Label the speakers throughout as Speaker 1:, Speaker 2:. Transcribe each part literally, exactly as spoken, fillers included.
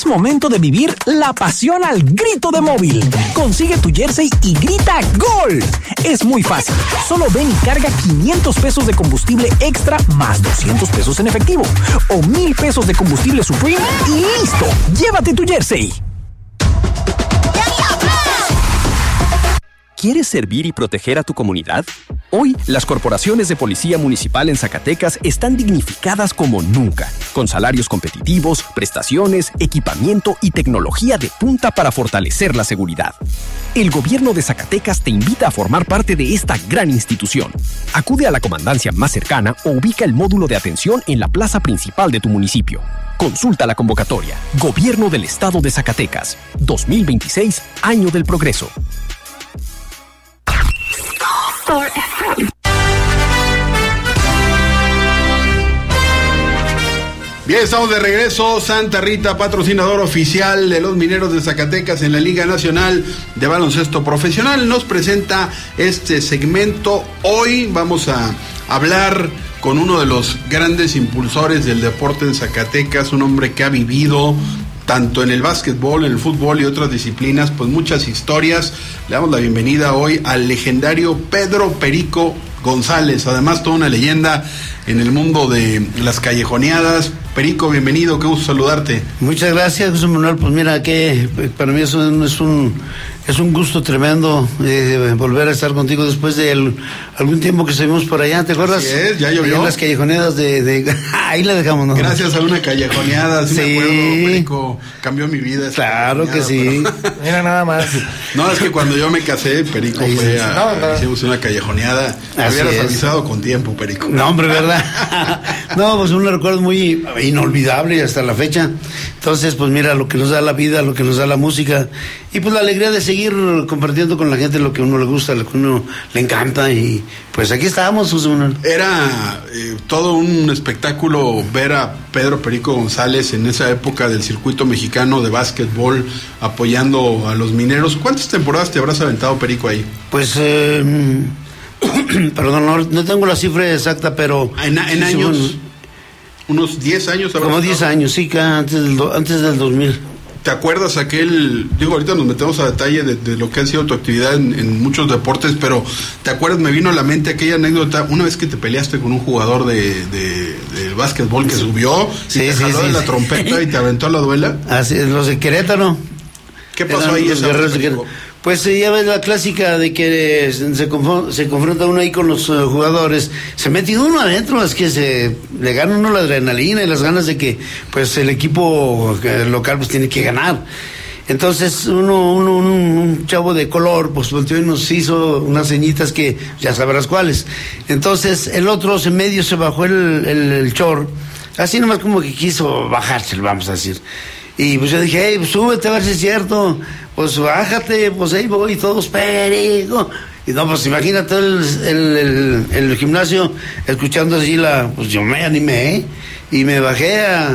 Speaker 1: Es momento de vivir la pasión al grito de Móvil. Consigue tu jersey y grita ¡Gol! Es muy fácil. Solo ven y carga quinientos pesos de combustible extra más doscientos pesos en efectivo. O mil pesos de combustible Supreme y listo. Llévate tu jersey.
Speaker 2: ¿Quieres servir y proteger a tu comunidad? Hoy, las corporaciones de policía municipal en Zacatecas están dignificadas como nunca, con salarios competitivos, prestaciones, equipamiento y tecnología de punta para fortalecer la seguridad. El gobierno de Zacatecas te invita a formar parte de esta gran institución. Acude a la comandancia más cercana o ubica el módulo de atención en la plaza principal de tu municipio. Consulta la convocatoria. Gobierno del Estado de Zacatecas. dos mil veintiséis, Año del Progreso.
Speaker 3: Bien, estamos de regreso. Santa Rita, patrocinador oficial de los Mineros de Zacatecas en la Liga Nacional de Baloncesto Profesional, nos presenta este segmento. Hoy vamos a hablar con uno de los grandes impulsores del deporte en Zacatecas, un hombre que ha vivido tanto en el básquetbol, en el fútbol y otras disciplinas, pues muchas historias. Le damos la bienvenida hoy al legendario Pedro Perico González, además toda una leyenda en el mundo de las callejoneadas. Perico, bienvenido, qué gusto saludarte.
Speaker 4: Muchas gracias, José Manuel. Pues mira, que para mí eso es un es un gusto tremendo eh, volver a estar contigo después de el, algún tiempo que estuvimos por allá, ¿te acuerdas?
Speaker 3: Así es, ya llovió.
Speaker 4: En las callejoneadas de, de ahí la dejamos, ¿no?
Speaker 3: Gracias a una callejoneada, sí,
Speaker 4: sí.
Speaker 3: me acuerdo, Perico, cambió mi vida.
Speaker 4: Claro que sí.
Speaker 3: Pero...
Speaker 5: Mira nada más.
Speaker 3: No, es que cuando yo me casé, Perico
Speaker 4: Ahí
Speaker 3: fue
Speaker 4: sí.
Speaker 3: a,
Speaker 5: no, no.
Speaker 3: hicimos una callejoneada. Me
Speaker 4: Así
Speaker 3: hubieras
Speaker 4: es.
Speaker 3: avisado con tiempo, Perico.
Speaker 4: No, hombre, ¿verdad? No, pues un recuerdo muy inolvidable hasta la fecha. Entonces, pues mira, lo que nos da la vida, lo que nos da la música, y pues la alegría de seguir compartiendo con la gente lo que a uno le gusta, lo que a uno le encanta, y pues aquí estábamos, José Manuel.
Speaker 3: Era eh, todo un espectáculo ver a Pedro Perico González en esa época del circuito mexicano de básquetbol apoyando a los mineros. ¿Cuántas temporadas te habrás aventado, Perico, ahí?
Speaker 4: Pues, eh, perdón, no, no tengo la cifra exacta, pero...
Speaker 3: En, en
Speaker 4: sí,
Speaker 3: años,
Speaker 4: bueno,
Speaker 3: unos diez años.
Speaker 4: como diez años, sí, antes del, do, antes del dos mil.
Speaker 3: ¿Te acuerdas aquel, digo, ahorita nos metemos a detalle de, de lo que ha sido tu actividad en, en muchos deportes, pero ¿te acuerdas? Me vino a la mente aquella anécdota, una vez que te peleaste con un jugador de, de, de básquetbol que subió y
Speaker 4: sí,
Speaker 3: te
Speaker 4: sí,
Speaker 3: jaló
Speaker 4: sí,
Speaker 3: de la
Speaker 4: sí.
Speaker 3: trompeta y te aventó a la duela.
Speaker 4: Así, los de Querétaro.
Speaker 3: ¿Qué pasó
Speaker 4: Eran
Speaker 3: ahí?
Speaker 4: los
Speaker 3: esa
Speaker 4: guerreros de
Speaker 3: vez,
Speaker 4: Querétaro. Pues eh, ya ves la clásica de que eh, se, confo- se confronta uno ahí con los uh, jugadores, se mete uno adentro, es que se le gana uno la adrenalina y las ganas de que pues el equipo eh, local pues tiene que ganar. Entonces uno, uno un, un chavo de color pues volteó y nos hizo unas ceñitas que ya sabrás cuáles. Entonces el otro en medio se bajó el, el, el short, así nomás como que quiso bajarse, vamos a decir. Y pues yo dije, hey, pues súbete a ver si es cierto. Pues bájate, pues ahí voy, todos Perico. Y no, pues imagínate el, el, el, el gimnasio escuchando así la... Pues yo me animé, ¿eh? Y me bajé a,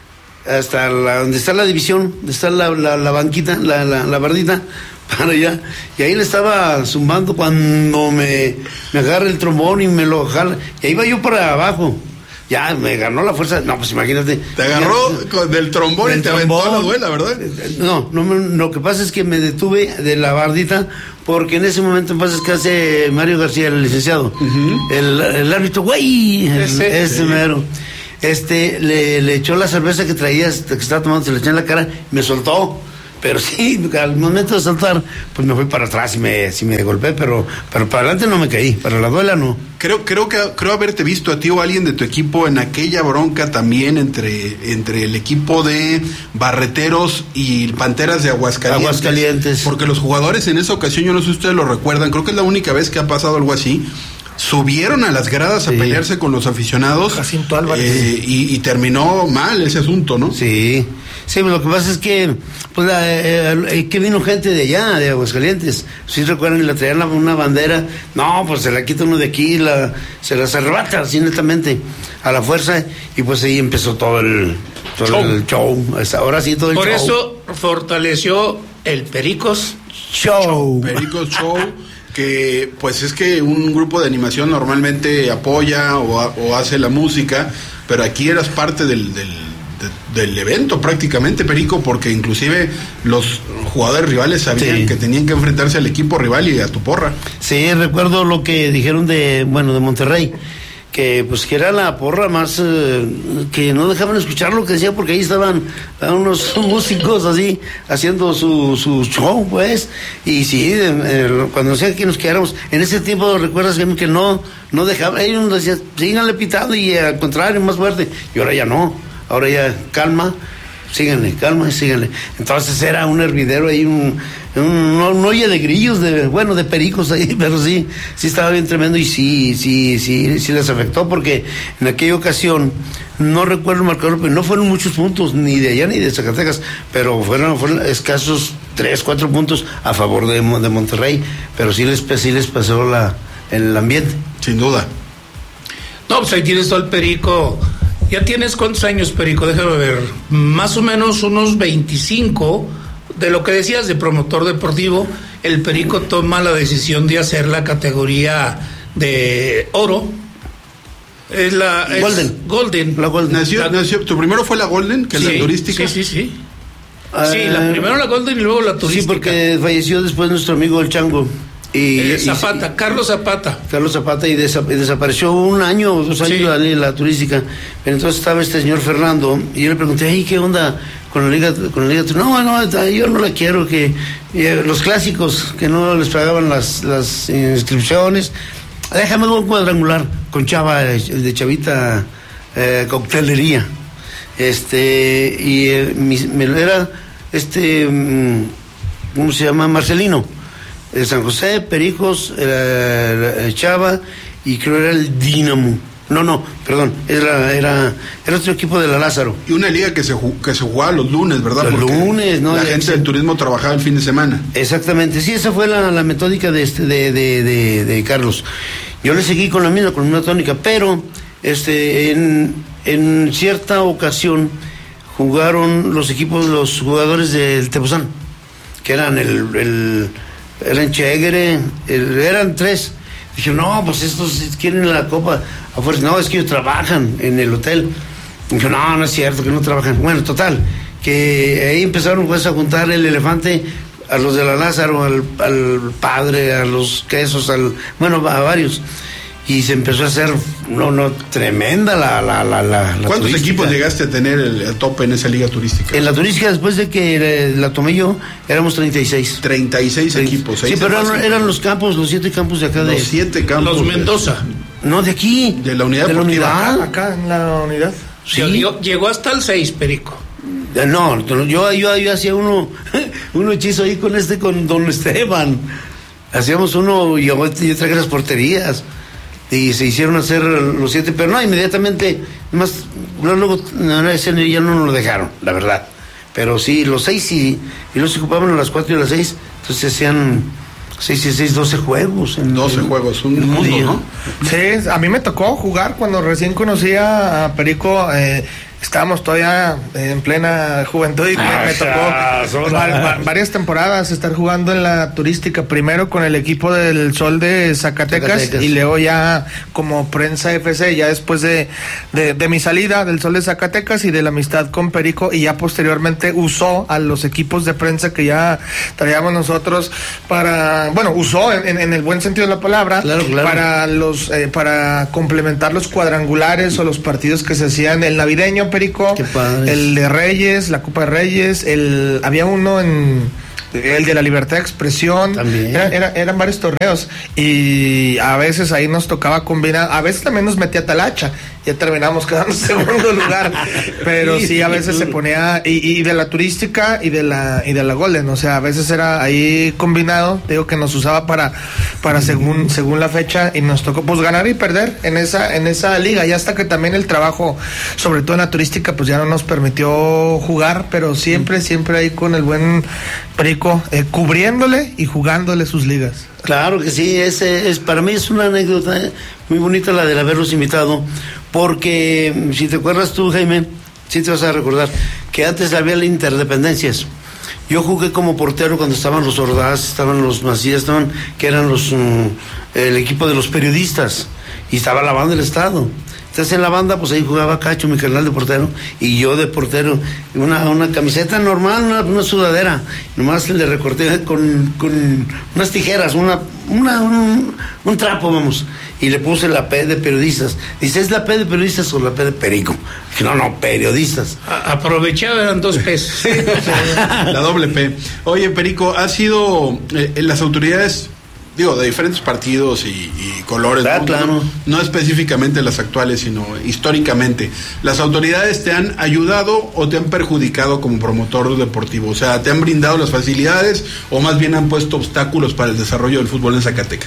Speaker 4: hasta la, donde está la división, donde está la, la, la banquita, la, la, la bardita, para allá. Y ahí le estaba zumbando cuando me, me agarra el trombón y me lo jala. Y ahí iba yo para abajo. Ya, me ganó la fuerza. No, pues imagínate.
Speaker 3: Te agarró ya, con, del trombón del y te trombón, aventó a la duela, ¿verdad?
Speaker 4: No, no, lo que pasa es que me detuve de la bardita porque en ese momento pasa es que hace Mario García, el licenciado, uh-huh. el, el árbitro, güey, ese, ese sí. mero. Este, le, le echó la cerveza que traía, que estaba tomando, se le echó en la cara, y me soltó. Pero sí, al momento de saltar, pues me fui para atrás y me, sí me golpeé, pero, pero para adelante no me caí, para la duela no.
Speaker 3: Creo, creo que creo haberte visto a ti o a alguien de tu equipo en aquella bronca también entre, entre el equipo de Barreteros y Panteras de Aguascalientes.
Speaker 4: Aguascalientes.
Speaker 3: Porque los jugadores en esa ocasión, yo no sé si ustedes lo recuerdan, creo que es la única vez que ha pasado algo así. Subieron a las gradas sí. a pelearse con los aficionados.
Speaker 5: Jacinto Álvarez.
Speaker 3: Eh, y, y terminó mal ese asunto, ¿no?
Speaker 4: Sí. Sí, lo que pasa es que pues la, eh, que vino gente de allá, de Aguascalientes. Si recuerdan, le traían una bandera. No, pues se la quita uno de aquí, la, se las arrebata así netamente a la fuerza. Y pues ahí empezó todo el todo show. El show. Ahora sí, todo el
Speaker 5: Por
Speaker 4: show.
Speaker 5: Por eso fortaleció el Pericos
Speaker 4: Show.
Speaker 3: Pericos Show. Que pues es que un grupo de animación normalmente apoya o, o hace la música, pero aquí eras parte del, del, de, del evento prácticamente, Perico, porque inclusive los jugadores rivales sabían sí. que tenían que enfrentarse al equipo rival y a tu porra.
Speaker 4: Sí, recuerdo lo que dijeron de, bueno, de Monterrey, que pues que era la porra más eh, que no dejaban escuchar lo que decía, porque ahí estaban, estaban unos músicos así haciendo su, su show, pues, y sí, eh, cuando decían que nos quedáramos en ese tiempo, recuerdas que, que no no dejaban, ellos nos decían síganle pitando, y al contrario, más fuerte, y ahora ya no, ahora ya calma, síganle, calma, síganle. Entonces era un hervidero ahí, un, un, un olla de grillos, de, bueno, de pericos ahí, pero sí, sí estaba bien tremendo, y sí, sí, sí, sí les afectó, porque en aquella ocasión, no recuerdo el marcador, pero no fueron muchos puntos, ni de allá ni de Zacatecas, pero fueron, fueron escasos tres, cuatro puntos a favor de, de Monterrey, pero sí les, sí les pasó la, el ambiente.
Speaker 3: Sin duda.
Speaker 5: No, pues ahí tienes todo el Perico. ¿Ya tienes cuántos años, Perico? Déjame ver. Más o menos unos veinticinco. De lo que decías de promotor deportivo, el Perico toma la decisión de hacer la categoría de oro. Es la es
Speaker 4: Golden.
Speaker 5: Golden.
Speaker 4: La Golden.
Speaker 3: Nació,
Speaker 5: La...
Speaker 3: nació, tu primero fue la Golden, que
Speaker 5: sí,
Speaker 3: es la turística.
Speaker 5: Sí, sí, sí.
Speaker 4: Uh,
Speaker 5: sí, la, primero la Golden y luego la turística.
Speaker 4: Sí, porque falleció después nuestro amigo el Chango. Y,
Speaker 5: eh, Zapata,
Speaker 4: y,
Speaker 5: Carlos Zapata.
Speaker 4: Carlos Zapata, y, desa, y desapareció un año o dos años sí. la, la turística. Pero entonces estaba este señor Fernando, y yo le pregunté, ay, ¿qué onda con la liga? Con la liga? No, no, yo no la quiero, que eh, los clásicos, que no les pagaban las, las inscripciones. Déjame un cuadrangular con Chava, el de Chavita eh, Coctelería. Este, y eh, mi, me era este, ¿cómo se llama? Marcelino. El San José, Pericos, eh, Chava, y creo era el Dínamo. No, no, perdón, era, era, era otro equipo de la Lázaro.
Speaker 3: Y una liga que se, que se jugaba los lunes, ¿verdad?
Speaker 4: Los
Speaker 3: Porque
Speaker 4: lunes, ¿no?
Speaker 3: La gente
Speaker 4: sí.
Speaker 3: del turismo trabajaba el fin de semana.
Speaker 4: Exactamente, sí, esa fue la, la metódica de, este, de, de, de, de Carlos. Yo le seguí con la misma, con la misma tónica, pero este, en, en cierta ocasión jugaron los equipos, los jugadores del Tepozán, que eran el... el eran Chegre, eran tres. Dije, no, pues estos quieren la copa a fuerza. No, es que ellos trabajan en el hotel. Dije, no, no es cierto que no trabajan. Bueno, total, que ahí empezaron pues a juntar el elefante a los de la Lázaro, al, al padre, a los quesos, al, bueno, a varios. Y se empezó a hacer, no, no, tremenda la, la, la, la
Speaker 3: ¿Cuántos
Speaker 4: turística.
Speaker 3: equipos llegaste a tener el, el tope en esa liga turística?
Speaker 4: En la turística, después de que la tomé yo, éramos treinta y seis.
Speaker 3: treinta y seis equipos.
Speaker 4: Sí, pero eran, eran los campos, los siete campos de acá.
Speaker 3: Los
Speaker 4: de
Speaker 3: siete campos.
Speaker 5: Los Mendoza.
Speaker 3: De,
Speaker 4: no, de aquí.
Speaker 3: De la unidad.
Speaker 4: De la unidad.
Speaker 6: Acá en la unidad.
Speaker 5: Sí. Llegó, llegó hasta el seis, Perico.
Speaker 4: No, yo, yo, yo hacía uno, uno hechizo ahí con este, con don Esteban. Hacíamos uno, y yo, yo traje las porterías. Y se hicieron hacer los siete, pero no, inmediatamente, más, luego, no, ese ya no nos lo dejaron, la verdad. Pero sí, los seis sí, y los ocupaban a las cuatro y a las seis, entonces hacían seis y seis, doce juegos. En,
Speaker 3: doce
Speaker 4: en,
Speaker 3: juegos, un mundo, día. ¿No?
Speaker 6: Sí, a mí me tocó jugar cuando recién conocía a Perico. eh, Estábamos todavía en plena juventud y ah, me, me tocó va, va, varias temporadas estar jugando en la turística, primero con el equipo del Sol de Zacatecas, Zacatecas. Y luego ya como Prensa F C, ya después de, de, de mi salida del Sol de Zacatecas y de la amistad con Perico, y ya posteriormente usó a los equipos de prensa que ya traíamos nosotros para, bueno, usó en, en el buen sentido de la palabra,
Speaker 4: claro, claro.
Speaker 6: para los eh, para complementar los cuadrangulares o los partidos que se hacían el navideño, Perico, el de Reyes, la Copa de Reyes, el había uno en el de la Libertad de Expresión,
Speaker 4: también
Speaker 6: era, era, eran varios torneos y a veces ahí nos tocaba combinar, a veces también nos metía Talacha, ya terminamos quedando en segundo lugar, pero sí a veces se ponía y, y de la turística y de la y de la Golden, o sea, a veces era ahí combinado, digo que nos usaba para para según según la fecha y nos tocó pues ganar y perder en esa en esa liga, y hasta que también el trabajo, sobre todo en la turística, pues ya no nos permitió jugar, pero siempre siempre ahí con el buen Perico eh, cubriéndole y jugándole sus ligas.
Speaker 4: Claro que sí, es, es para mí es una anécdota muy bonita la del haberlos invitado, porque si te acuerdas tú, Jaime, sí te vas a recordar que antes había las interdependencias. Yo jugué como portero cuando estaban los Ordaz, estaban los Macías, estaban, que eran los um, el equipo de los periodistas, y estaba la banda del Estado. estás en la banda, pues ahí jugaba Cacho, mi carnal de portero, y yo de portero, una, una camiseta normal, una, una sudadera, nomás le recorté con, con unas tijeras, una, una un, un trapo, vamos, y le puse la P de periodistas. Dice, ¿es la P de periodistas o la P de perico? Dije, no, no, periodistas.
Speaker 5: A- aprovechado, eran dos pesos.
Speaker 3: La doble P. Oye, Perico, ha sido eh, las autoridades, digo, de diferentes partidos y, y colores,
Speaker 4: Ah,
Speaker 3: ¿no?
Speaker 4: claro.
Speaker 3: No, no específicamente las actuales, sino históricamente. ¿Las autoridades te han ayudado o te han perjudicado como promotor deportivo? O sea, ¿te han brindado las facilidades o más bien han puesto obstáculos para el desarrollo del fútbol en Zacatecas?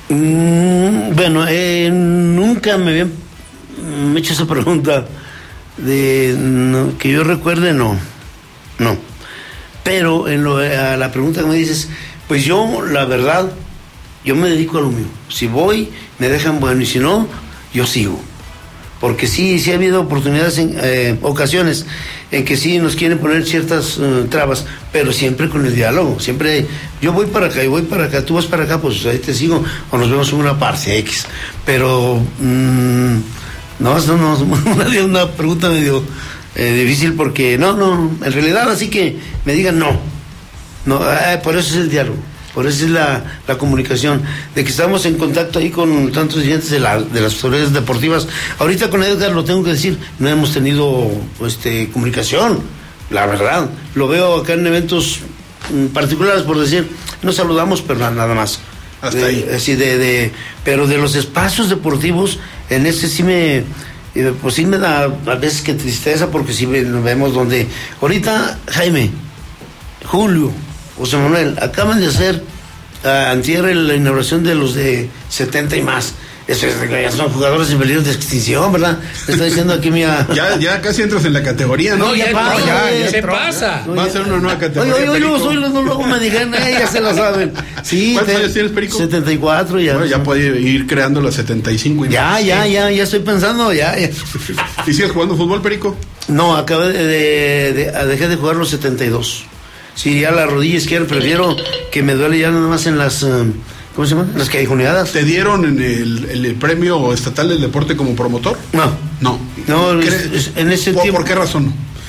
Speaker 4: Mm, bueno, eh, nunca me habían me hecho esa pregunta de no, que yo recuerde, no, no. Pero en lo, a la pregunta que me dices, pues yo, la verdad, yo me dedico a lo mío. Si voy, me dejan bueno, y si no, yo sigo. Porque sí, sí ha habido oportunidades, en eh, ocasiones en que sí nos quieren poner ciertas uh, trabas, pero siempre con el diálogo. Siempre, yo voy para acá, yo voy para acá, tú vas para acá, pues ahí te sigo, o nos vemos en una parte X. Pero, mmm, no, no, no, una, una pregunta medio eh, difícil porque, no, no, en realidad así que me digan no. No, eh, por eso es el diálogo. Por eso es la, la comunicación, de que estamos en contacto ahí con tantos dirigentes de, la, de las autoridades deportivas. Ahorita con Edgar, lo tengo que decir, no hemos tenido este, comunicación, la verdad. Lo veo acá en eventos mm, particulares, por decir, nos saludamos, pero nada más.
Speaker 3: Hasta
Speaker 4: de,
Speaker 3: ahí.
Speaker 4: Así de, de, pero de los espacios deportivos, en ese sí me, eh, pues sí me da a veces que tristeza, porque sí vemos donde, ahorita, Jaime, Julio, José Manuel, acaban de hacer uh, antier la inauguración de los de setenta y más. Eso es, ya son jugadores en peligro de extinción, ¿verdad? Me está diciendo aquí mi...
Speaker 3: Ya, ya casi entras en la categoría, ¿no?
Speaker 5: No, ya,
Speaker 4: ya
Speaker 5: entró,
Speaker 4: pasa,
Speaker 5: ya,
Speaker 4: ya
Speaker 5: se
Speaker 6: entró.
Speaker 5: pasa.
Speaker 4: No,
Speaker 3: Va a
Speaker 4: ya-
Speaker 3: ser una nueva categoría.
Speaker 4: Oye, oye,
Speaker 3: Perico.
Speaker 4: luego, luego, luego me dijeron, eh, ya se lo saben. Sí,
Speaker 3: ¿Cuántos
Speaker 4: te-
Speaker 3: años tienes, Perico?
Speaker 4: setenta y cuatro ya.
Speaker 3: Bueno, ya puede ir creando las setenta y cinco. Y
Speaker 4: Ya,
Speaker 3: más.
Speaker 4: ya, ya, ya estoy pensando, ya, ya.
Speaker 3: ¿Y sigues jugando fútbol, Perico?
Speaker 4: No, acabé de, de, de- dejé de jugar los setenta y dos. Sí, ya la rodilla izquierda, prefiero que me duele ya nada más en las, um, ¿cómo se llama? Las callejoneadas.
Speaker 3: ¿Te dieron en el, el, el premio estatal del deporte como promotor?
Speaker 4: No,
Speaker 3: No.
Speaker 4: no, es-
Speaker 3: ¿Crees-
Speaker 4: es- en ese
Speaker 3: ¿Por,
Speaker 4: tiempo...
Speaker 3: ¿Por qué razón?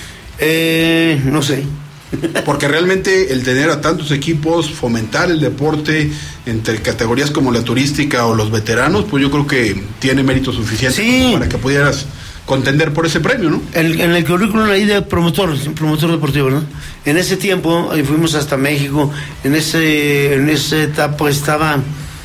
Speaker 4: Eh, no sé.
Speaker 3: Porque realmente el tener a tantos equipos, fomentar el deporte entre categorías como la turística o los veteranos, pues yo creo que tiene mérito suficiente
Speaker 4: Sí.
Speaker 3: como para que pudieras contender por ese premio, ¿no?
Speaker 4: El- en el currículum ahí de promotor, promotor deportivo, ¿no? En ese tiempo, ahí fuimos hasta México, en ese, en esa etapa estaba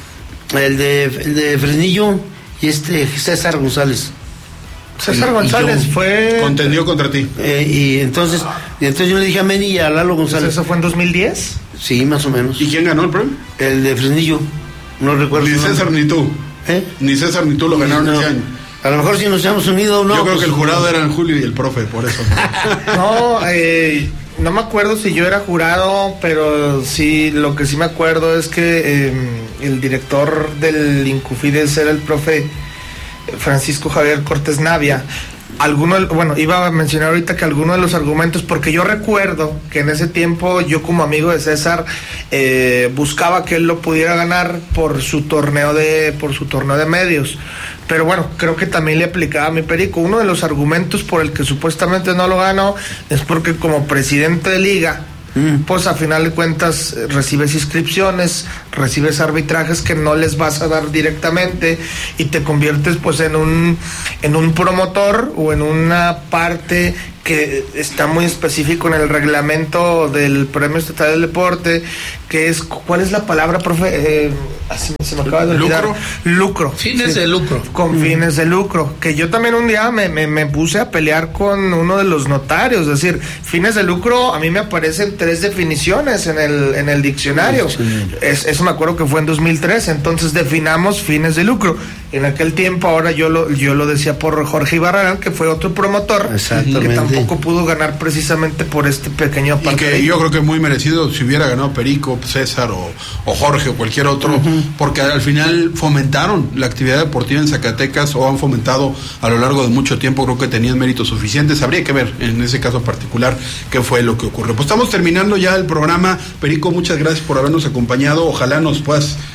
Speaker 4: el de, el de Fresnillo y este César González.
Speaker 6: César
Speaker 4: Y- y
Speaker 6: González
Speaker 4: yo-
Speaker 6: fue...
Speaker 3: Contendió contra ti.
Speaker 4: Eh, y entonces, y entonces yo le dije a Meni y a Lalo González.
Speaker 6: ¿Eso fue en dos mil diez?
Speaker 4: Sí, más o menos.
Speaker 3: ¿Y quién ganó el premio?
Speaker 4: El de Fresnillo, no recuerdo.
Speaker 3: Ni
Speaker 4: su nombre.
Speaker 3: César ni tú.
Speaker 4: ¿Eh?
Speaker 3: Ni César ni tú lo ganaron
Speaker 4: No.
Speaker 3: ese año.
Speaker 4: A lo mejor si nos hemos unido, no.
Speaker 3: yo creo
Speaker 4: pues,
Speaker 3: que el jurado eran Julio y el profe, por eso.
Speaker 6: No, eh, no me acuerdo si yo era jurado, pero sí, lo que sí me acuerdo es que eh, el director del Incufides era el profe Francisco Javier Cortés Navia. Alguno, bueno, iba a mencionar ahorita que alguno de los argumentos, porque yo recuerdo que en ese tiempo yo como amigo de César eh, buscaba que él lo pudiera ganar por su torneo de, por su torneo de medios. Pero bueno, creo que también le aplicaba a mi Perico. Uno de los argumentos por el que supuestamente no lo ganó es porque como presidente de liga,
Speaker 4: Mm.
Speaker 6: pues a final de cuentas eh, recibes inscripciones, recibes arbitrajes que no les vas a dar directamente y te conviertes pues en un en un promotor o en una parte que está muy específico en el reglamento del Premio Estatal del Deporte, que es, ¿cuál es la palabra, profe? Eh, así se me acaba de olvidar.
Speaker 3: ¿Lucro?
Speaker 6: Lucro.
Speaker 5: Fines de lucro.
Speaker 6: Con fines de lucro. Que yo también un día me, me, me puse a pelear con uno de los notarios. Es decir, fines de lucro, a mí me aparecen tres definiciones en el, en el diccionario. Es, eso me acuerdo que fue en dos mil tres. Entonces definamos fines de lucro. En aquel tiempo, ahora yo lo, yo lo decía por Jorge Ibarrarán, que fue otro promotor,
Speaker 4: Exactamente.
Speaker 6: que tampoco pudo ganar precisamente por este pequeño
Speaker 3: Y que
Speaker 6: apartadito.
Speaker 3: yo creo que muy merecido si hubiera ganado Perico, César o, o Jorge o cualquier otro, porque al final fomentaron la actividad deportiva en Zacatecas o han fomentado a lo largo de mucho tiempo, creo que tenían méritos suficientes. Habría que ver en ese caso particular qué fue lo que ocurrió. Pues estamos terminando ya el programa. Perico, muchas gracias por habernos acompañado. Ojalá nos puedas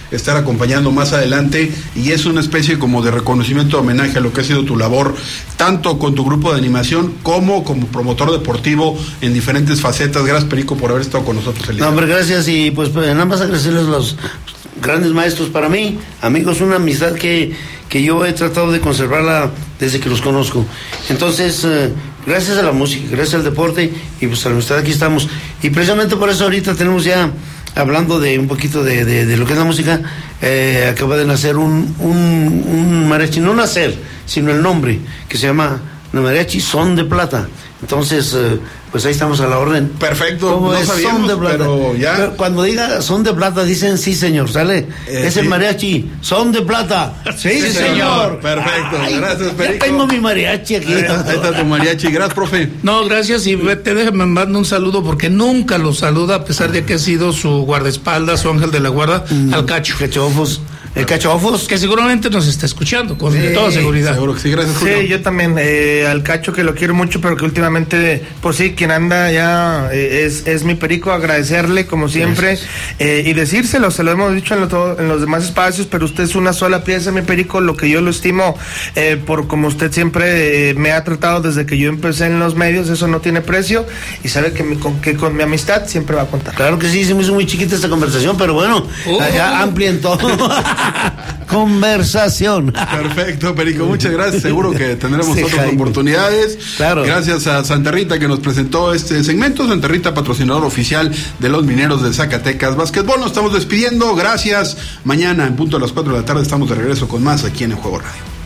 Speaker 3: estar acompañando más adelante, y es una especie como de reconocimiento, de homenaje a lo que ha sido tu labor, tanto con tu grupo de animación como como promotor deportivo en diferentes facetas. Gracias, Perico, por haber estado con nosotros el día.
Speaker 4: No, hombre, gracias, y pues, pues nada más agradecerles los grandes maestros para mí, amigos, una amistad que, que yo he tratado de conservarla desde que los conozco. Entonces, eh, gracias a la música, gracias al deporte, y pues a la amistad aquí estamos. Y precisamente por eso ahorita tenemos ya, hablando de un poquito de, de, de lo que es la música, eh, acaba de nacer un, un, un mariachi, no nacer, sino el nombre, que se llama Mariachi Son de Plata. Entonces, eh, pues ahí estamos a la orden.
Speaker 3: Perfecto,
Speaker 4: no
Speaker 3: es sabíamos,
Speaker 4: Son de Plata.
Speaker 3: Pero ya...
Speaker 4: Pero cuando diga Son de Plata, dicen sí, señor, ¿sale?
Speaker 3: Eh,
Speaker 4: es
Speaker 3: sí.
Speaker 4: el mariachi Son de Plata.
Speaker 3: Sí,
Speaker 4: sí,
Speaker 3: señor.
Speaker 4: señor.
Speaker 3: Perfecto,
Speaker 4: Ay,
Speaker 3: gracias, Perico.
Speaker 4: Ya tengo mi mariachi aquí.
Speaker 3: Ahí está, ahí está tu mariachi. Gracias, profe.
Speaker 5: No, gracias, y te déjame mando un saludo porque nunca lo saluda, a pesar de que ha sido su guardaespaldas, su ángel de la guarda, mm, al Cacho.
Speaker 4: Cachofos. El Cachofos.
Speaker 5: Que seguramente nos está escuchando, con
Speaker 6: Sí,
Speaker 5: toda seguridad.
Speaker 3: Seguro que sí, gracias, Julio.
Speaker 6: Sí, yo también, eh, al Cacho, que lo quiero mucho, pero que últimamente, pues sí, quien anda ya eh, es, es mi Perico, agradecerle como siempre, eh, y decírselo, se lo hemos dicho en, lo, en los demás espacios, pero usted es una sola pieza, mi Perico, lo que yo lo estimo, eh, por como usted siempre eh, me ha tratado desde que yo empecé en los medios, eso no tiene precio, y sabe que, mi, con, que con mi amistad siempre va a contar.
Speaker 4: Claro que sí, se me hizo muy chiquita esta conversación, pero bueno,
Speaker 5: uh.
Speaker 4: ya amplien todo. Conversación.
Speaker 3: Perfecto, Perico, muchas gracias. Seguro que tendremos
Speaker 4: Sí,
Speaker 3: otras
Speaker 4: Jaime.
Speaker 3: oportunidades.
Speaker 4: Claro.
Speaker 3: Gracias a Santa Rita, que nos presentó este segmento. Santa Rita, patrocinador oficial de los Mineros de Zacatecas Básquetbol. Nos estamos despidiendo. Gracias. Mañana, en punto a las cuatro de la tarde, estamos de regreso con más aquí en El Juego Radio.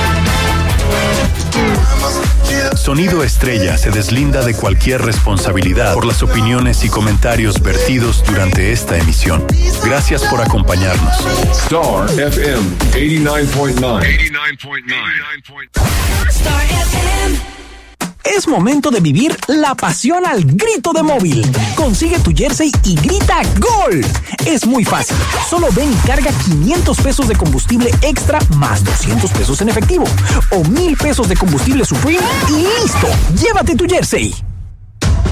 Speaker 7: Sonido Estrella se deslinda de cualquier responsabilidad por las opiniones y comentarios vertidos durante esta emisión. Gracias por acompañarnos.
Speaker 8: Star F M eighty-nine point nine.
Speaker 1: Star F M. Es momento de vivir la pasión al grito de móvil. Consigue tu jersey y grita ¡Gol! Es muy fácil. Solo ven y carga quinientos pesos de combustible extra más doscientos pesos en efectivo. O mil pesos de combustible Supreme y listo. Llévate tu jersey.